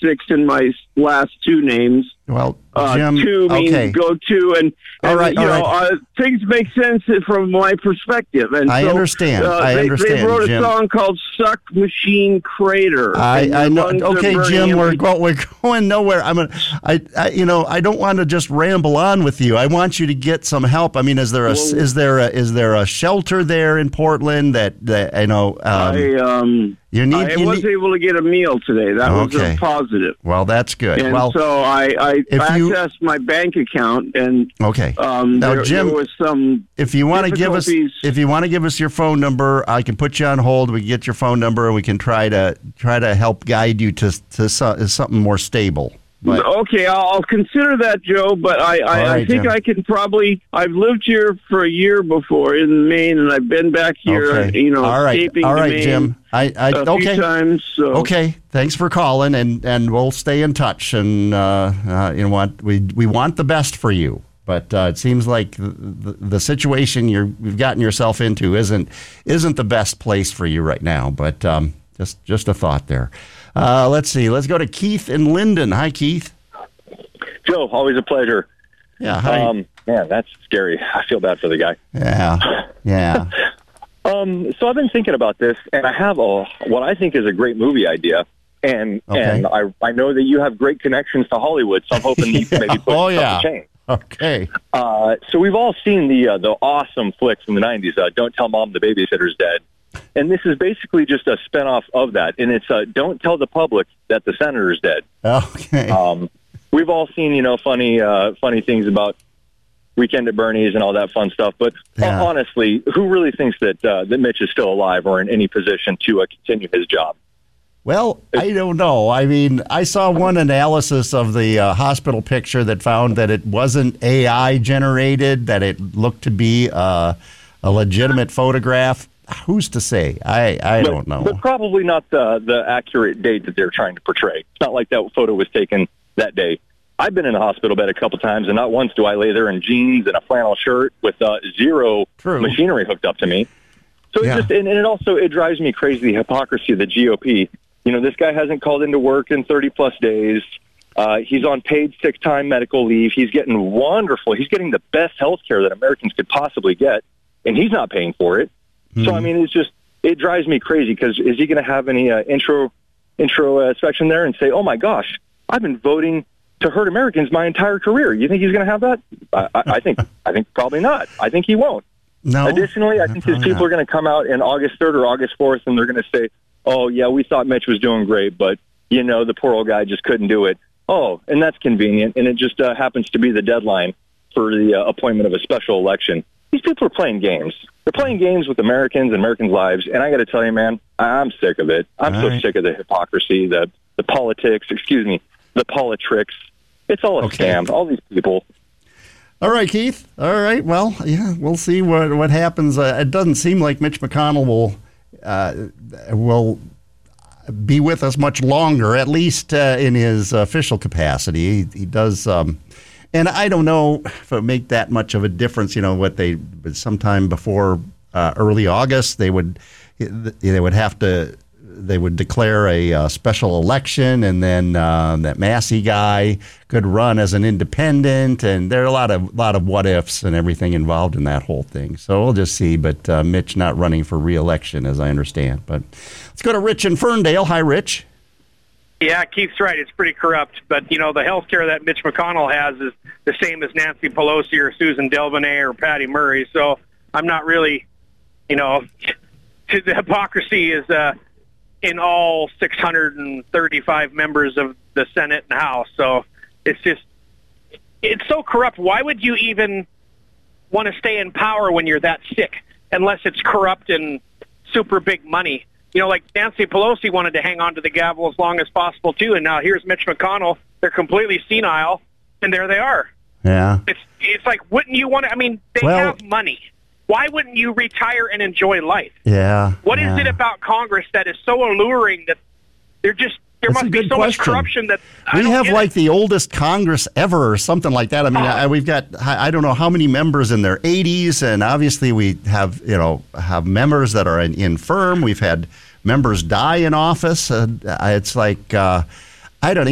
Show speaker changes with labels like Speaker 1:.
Speaker 1: 6 in my last two names.
Speaker 2: Well, Jim,
Speaker 1: two means go to, and
Speaker 2: all right,
Speaker 1: things make sense from my perspective. And
Speaker 2: I understand.
Speaker 1: They wrote
Speaker 2: Jim.
Speaker 1: a song called "Suck Machine Crater."
Speaker 2: I know. Okay, Jim, we're going nowhere. I don't want to just ramble on with you. I want you to get some help. I mean, is there a shelter there in Portland that I know? I was able to get a meal today. That was a positive. Well, that's good.
Speaker 1: And so I accessed my bank account, and now, Jim, there was some.
Speaker 2: If you want to give us your phone number, I can put you on hold. We can get your phone number, and we can try to help guide you to something more stable. But,
Speaker 1: okay, I'll consider that, Joe, but I think Jim. I can probably... I've lived here for a year before in Maine, and I've been back here, escaping
Speaker 2: all right,
Speaker 1: Maine
Speaker 2: Jim.
Speaker 1: a few times. So.
Speaker 2: Okay, thanks for calling, and we'll stay in touch, and you know what? We want the best for you, but it seems like the situation you've gotten yourself into isn't the best place for you right now, but just a thought there. Let's see. Let's go to Keith in Linden. Hi, Keith.
Speaker 3: Joe, always a pleasure.
Speaker 2: Yeah. Hi.
Speaker 3: Man, that's scary. I feel bad for the guy.
Speaker 2: Yeah.
Speaker 3: So I've been thinking about this, and I have what I think is a great movie idea, and I know that you have great connections to Hollywood, so I'm hoping you can maybe put something to change.
Speaker 2: Okay.
Speaker 3: So we've all seen the awesome flicks from the 90s, Don't Tell Mom the Babysitter's Dead. And this is basically just a spinoff of that. And it's Don't Tell the Public That the Senator's Dead.
Speaker 2: Okay.
Speaker 3: We've all seen, funny things about Weekend at Bernie's and all that fun stuff. But honestly, who really thinks that Mitch is still alive or in any position to continue his job?
Speaker 2: Well, I don't know. I mean, I saw one analysis of the hospital picture that found that it wasn't AI generated, that it looked to be a legitimate photograph. Who's to say? I don't know.
Speaker 3: But probably not the accurate date that they're trying to portray. It's not like that photo was taken that day. I've been in a hospital bed a couple times, and not once do I lay there in jeans and a flannel shirt with zero machinery hooked up to me. So it drives me crazy, the hypocrisy of the GOP. This guy hasn't called into work in 30-plus days. He's on paid sick-time medical leave. He's getting wonderful. He's getting the best health care that Americans could possibly get, and he's not paying for it. So, I mean, it drives me crazy because is he going to have any intro section there and say, oh, my gosh, I've been voting to hurt Americans my entire career. You think he's going to have that? I think probably not. I think he won't.
Speaker 2: No.
Speaker 3: Additionally, I think his people are going to come out in August 3rd or August 4th, and they're going to say, oh, yeah, we thought Mitch was doing great, but, the poor old guy just couldn't do it. Oh, and that's convenient, and it just happens to be the deadline for the appointment of a special election. These people are playing games. They're playing games with Americans and Americans' lives, and I got to tell you, man, I'm sick of it. I'm sick of the hypocrisy, the politics, the politricks. It's all a scam. All these people.
Speaker 2: All right, Keith. All right. Well, yeah, we'll see what happens. It doesn't seem like Mitch McConnell will be with us much longer, at least in his official capacity. He does. And I don't know if it would make that much of a difference. Sometime before early August, they would declare a special election, and then that Massey guy could run as an independent, and there are a lot of what ifs and everything involved in that whole thing. So we'll just see. But Mitch not running for re-election, as I understand. But let's go to Rich in Ferndale. Hi, Rich.
Speaker 4: Yeah, Keith's right. It's pretty corrupt. But, the health care that Mitch McConnell has is the same as Nancy Pelosi or Susan Delvanay or Patty Murray. So I'm not really, the hypocrisy is in all 635 members of the Senate and House. So it's so corrupt. Why would you even want to stay in power when you're that sick, unless it's corrupt and super big money? Like Nancy Pelosi wanted to hang on to the gavel as long as possible, too, and now here's Mitch McConnell. They're completely senile, and there they are.
Speaker 2: Yeah.
Speaker 4: It's like, wouldn't you want to... I mean, they have money. Why wouldn't you retire and enjoy life?
Speaker 2: Yeah.
Speaker 4: What is it about Congress that is so alluring that there must be so much corruption that...
Speaker 2: We have like the oldest Congress ever or something like that. I mean, we've got, I don't know how many members in their 80s, and obviously we have members that are infirm. We've had members die in office. It's like, I don't